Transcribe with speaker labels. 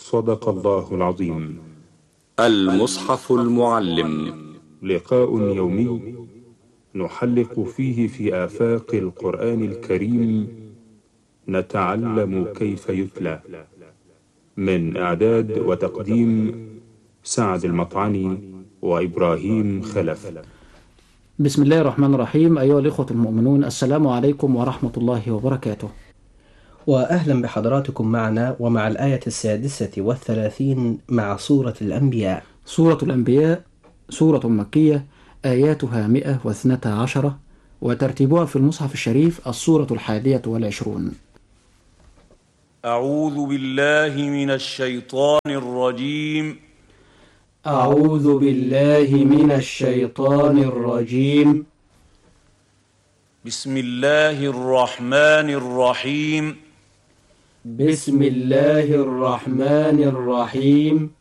Speaker 1: صدق الله العظيم.
Speaker 2: المصحف المعلم،
Speaker 1: لقاء يومي نحلق فيه في آفاق القرآن الكريم، نتعلم كيف يتلى. من إعداد وتقديم سعد المطعني وإبراهيم خلف.
Speaker 3: بسم الله الرحمن الرحيم. أيها الإخوة المؤمنون، السلام عليكم ورحمة الله وبركاته،
Speaker 4: وأهلا بحضراتكم معنا ومع الآية 36 مع سورة الأنبياء.
Speaker 3: سورة الأنبياء سورة مكية، آياتها 112، وترتيبها في المصحف الشريف السورة 21.
Speaker 5: أعوذ بالله من الشيطان الرجيم.
Speaker 3: أعوذ بالله من الشيطان الرجيم.
Speaker 5: بسم الله الرحمن الرحيم.
Speaker 3: بسم الله الرحمن الرحيم.